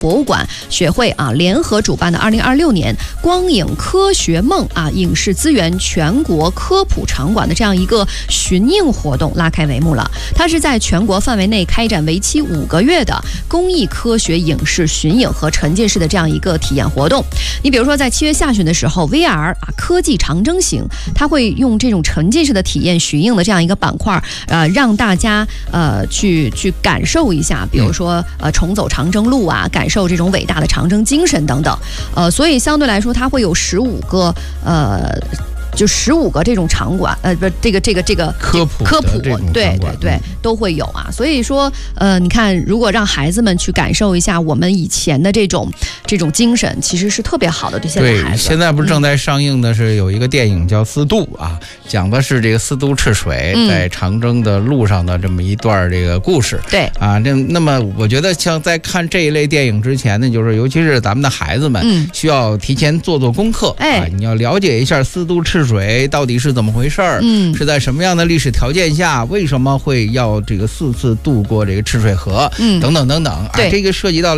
博物馆学会联合主办的2026年光影科学梦影视资源全国科普场馆的这样一个巡映活动拉开帷幕了。它是在全国范围内开展为期5个月的公益科学影视巡影和沉浸式的这样一个体验活动。你比如说在7月下旬的时候 VR 科技长征行，它会用这种沉浸式的体验巡映的这样一个板块让大家去感受一下，比如说重走长征路感受这种伟大的长征精神等等，所以相对来说，它会有15个这种场馆，这个科普，对，都会有所以说，你看，如果让孩子们去感受一下我们以前的这种精神，其实是特别好的。对现在孩子， 现在不是正在上映的是有一个电影叫《四渡》讲的是这个四渡赤水在长征的路上的这么一段这个故事。 对那么我觉得像在看这一类电影之前呢，就是尤其是咱们的孩子们，需要提前做功课，你要了解一下四渡赤水到底是怎么回事儿，是在什么样的历史条件下，为什么会要这个4次渡过这个赤水河，等等等等，这个涉及到了